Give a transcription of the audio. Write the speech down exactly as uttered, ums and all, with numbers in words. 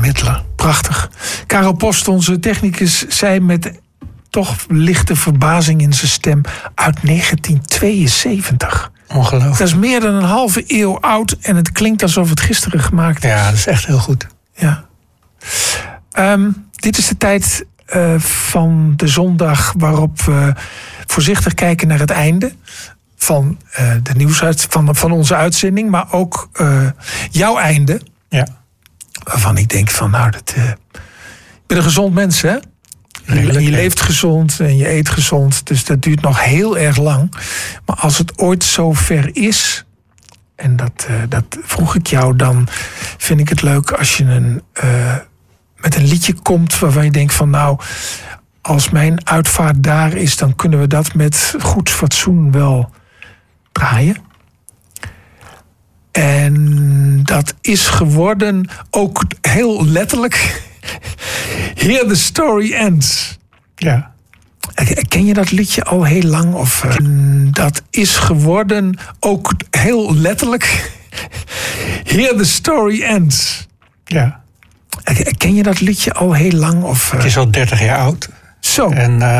Midler, prachtig. Karel Post, onze technicus, zei met toch lichte verbazing in zijn stem uit negentien tweeënzeventig. Ongelooflijk. Dat is meer dan een halve eeuw oud en het klinkt alsof het gisteren gemaakt is. Ja, dat is echt heel goed. Ja. Um, dit is de tijd uh, van de zondag waarop we voorzichtig kijken naar het einde van, uh, de nieuwsuit, van, van onze uitzending, maar ook uh, jouw einde. Ja. Waarvan ik denk van, nou, dat, uh, ik ben een gezond mens, hè? Redelijk, je leeft gezond en je eet gezond, dus dat duurt nog heel erg lang. Maar als het ooit zo ver is, en dat, uh, dat vroeg ik jou, dan vind ik het leuk als je een, uh, met een liedje komt waarvan je denkt van, nou, als mijn uitvaart daar is, dan kunnen we dat met goed fatsoen wel draaien. En dat is geworden, ook heel letterlijk, Here the Story Ends. Ja. Ken je dat liedje al heel lang? Of, uh, dat is geworden, ook heel letterlijk, Here the Story Ends. Ja. Ken je dat liedje al heel lang? Of, uh, Het is al dertig jaar oud. Zo. En, uh,